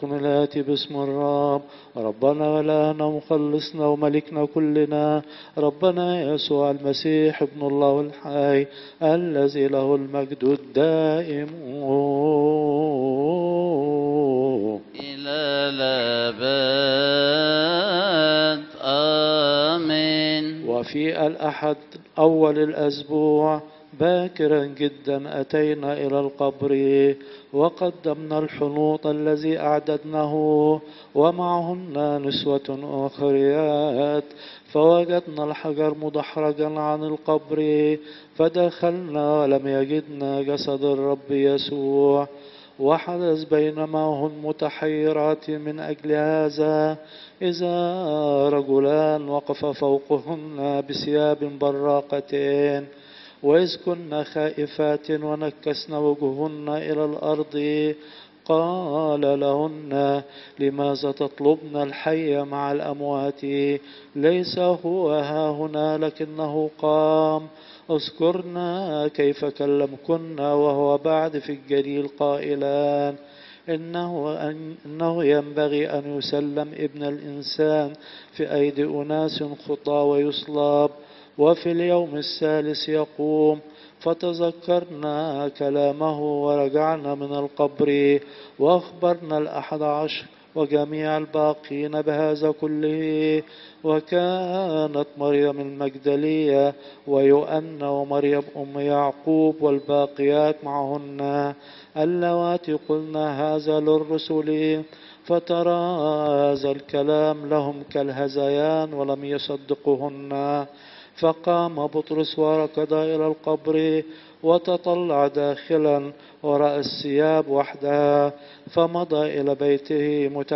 يكن الآتي باسم الرب ربنا وإلهنا ومخلصنا وملكنا كلنا ربنا يسوع المسيح ابن الله الحي الذي له المجد الدائم إلى الأبد آمين. وفي الأحد أول الأسبوع باكرا جدا أتينا إلى القبر وقدمنا الحنوط الذي أعددناه ومعهن نسوة أخريات فوجدنا الحجر مدحرجا عن القبر فدخلنا ولم يجدنا جسد الرب يسوع. وحدث بينما هن متحيرات من أجل هذا إذا رجلان وقف فوقهن بثياب براقتين وإذ كنا خائفات ونكسن وجوههن إلى الأرض قال لهن لماذا تطلبن الحي مع الأموات ليس هو ها هنا لكنه قام. اذكرنا كيف كلمكن وهو بعد في الجليل قائلا إنه ينبغي أن يسلم ابن الإنسان في أيدي أناس خطى ويصلب وفي اليوم الثالث يقوم. فتذكرنا كلامه ورجعنا من القبر وأخبرنا 11 وجميع الباقين بهذا كله. وكانت مريم المجدلية ويؤنى ومريم أم يعقوب والباقيات معهن اللواتي قلنا هذا للرسل فترى هذا الكلام لهم كالهذيان ولم يصدقهن. فقام بطرس وركض إلى القبر وتطلع داخلا ورأى الثياب وحدها فمضى إلى بيته